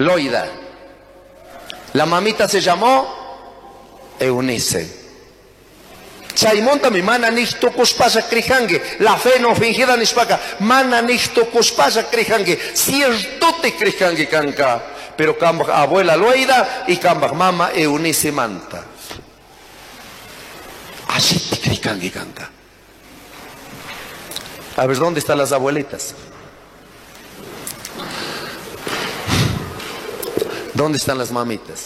Loida. La mamita se llamó Eunice. Chaymonta mi mana nixto kuspasa krijange, la fe no fingida nispaka, mana nixto kuspasa krijange, ciertote krijange kanka, pero kambak abuela Loida y kambak mama Eunice manta. Así te krijange kanka. A ver, ¿dónde están las abuelitas? ¿Dónde están las mamitas?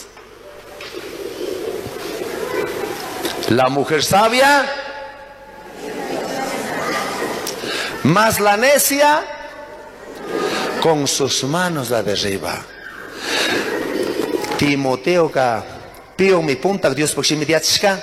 La mujer sabia, más la necia, con sus manos la derriba. Timoteo ka pio mi punta Dios por si me diachka.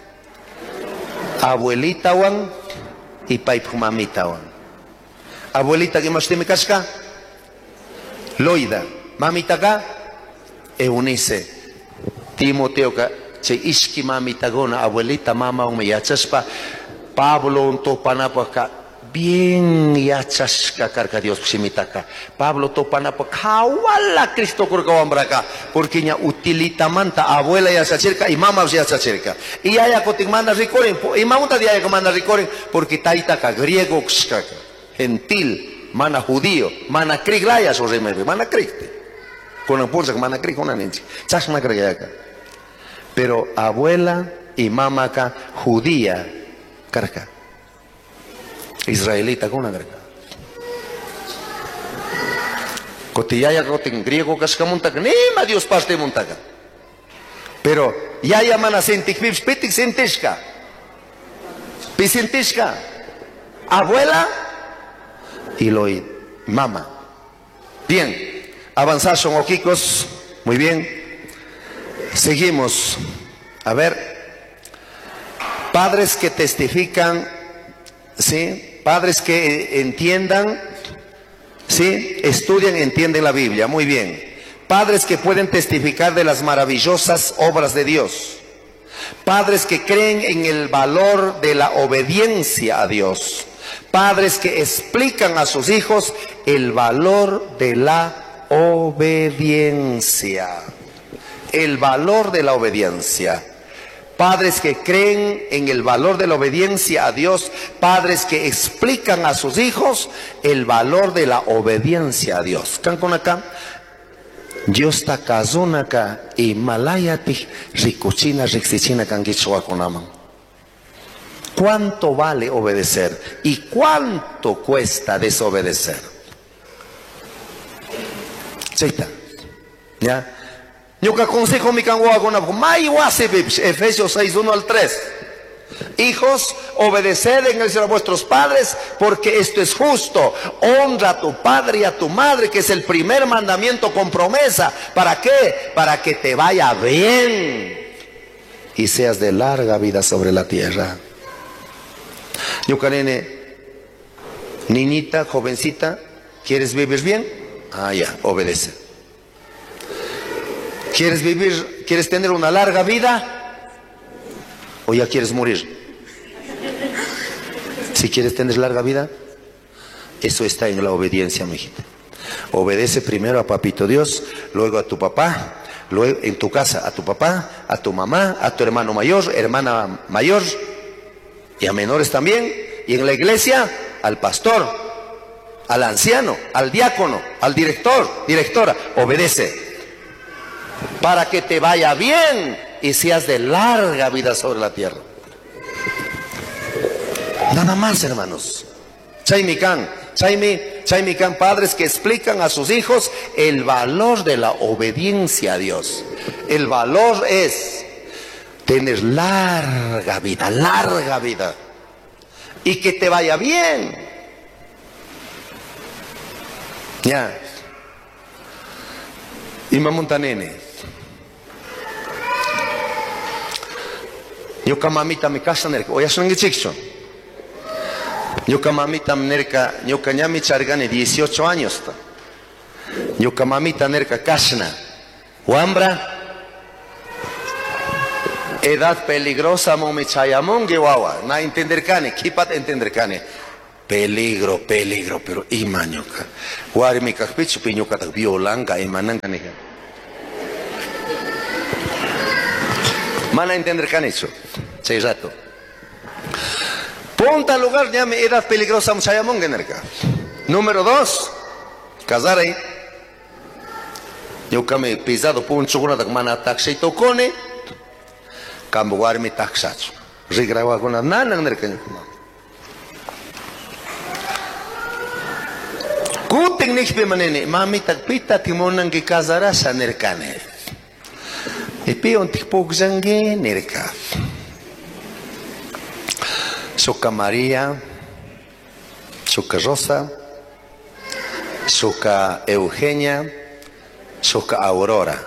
Abuelita wan y paip mamita wan. Abuelita que más te me casca, Loida. Mamita ka Eunice. Timoteo ka che iski mamita gona abuelita mama un yachaspa Pablo un topanapa bien yachasca carca Dios psimitaka Pablo topanapa kawala Cristo kurkawambraka porque ña utilita manta abuela ya se acerca y mama ya se acerca y ya cotin manda ricoren y mamuta dia que manda ricoren porque taita ka griego gentil mana judío mana kriglaya so remebe mana krikte con impulsa que mana krik una nenchi chasma krigaka. Pero abuela y mamá acá, judía, carca. Israelita con una carca. Cotillaya cotin griego cascamuntaca, ni ma Dios parte montaca. Pero ya llaman a sentik pips pitik sentishka. Pisentishka. Abuela y Loid, mamá. Bien, avanzar son oquicos, muy bien. Seguimos. A ver. Padres que testifican, ¿sí? Padres que entiendan, ¿sí? Estudian, entienden la Biblia. Muy bien. Padres que pueden testificar de las maravillosas obras de Dios. Padres que creen en el valor de la obediencia a Dios. Padres que explican a sus hijos el valor de la obediencia. El valor de la obediencia. Padres que creen en el valor de la obediencia a Dios. Padres que explican a sus hijos el valor de la obediencia a Dios. ¿Can con acá? Dios está casonaka y malayati ricuchina rixichina canquichua conaman. ¿Cuánto vale obedecer? ¿Y cuánto cuesta desobedecer? ¿Cheita? ¿Ya? Yo que aconsejo mi cangoa con Efesios 6, 1 al 3. Hijos, obedeced en el Señor a vuestros padres, porque esto es justo. Honra a tu padre y a tu madre, que es el primer mandamiento con promesa. ¿Para qué? Para que te vaya bien y seas de larga vida sobre la tierra. Yo, nene, niñita, jovencita, ¿quieres vivir bien? Ah, ya, obedece. ¿Quieres vivir, quieres tener una larga vida? ¿O ya quieres morir? Si quieres tener larga vida, eso está en la obediencia, mi hijita. Obedece primero a papito Dios, luego a tu papá, luego en tu casa a tu papá, a tu mamá, a tu hermano mayor, hermana mayor, y a menores también, y en la iglesia al pastor, al anciano, al diácono, al director, directora. Obedece para que te vaya bien y seas de larga vida sobre la tierra. Nada más, hermanos. Chaimican, padres que explican a sus hijos el valor de la obediencia a Dios. El valor es tener larga vida y que te vaya bien. Ya. Y mamuntanene. Yo mamita mi casa nerka, oya son chicho. Yo mamita nerka, yo cañami chargane 18 años. Yo mamita nerka kasna. Huambra. Edad peligrosa momi chayamon guawa. Na entender cane, kipat entender cane. peligro, pero imañoka. Warmi kakpichu piñoka tak violanga imananga nega. Van a entender que han hecho. 6 rato. Ponta lugar ya me edad peligrosa muchayamón generca. Número 2. Casar ahí. Yo kami pisado por un chuguna tak mana taxi tokone. Kambo warmi taxacho. Rigrawa kuna nana generca. Kuting nikpe manene. Mami tak pita timonan ki casara sa nerkane. Epi ontik pogzange nerka. Soka María, soka Rosa, soka Eugenia, soka Aurora.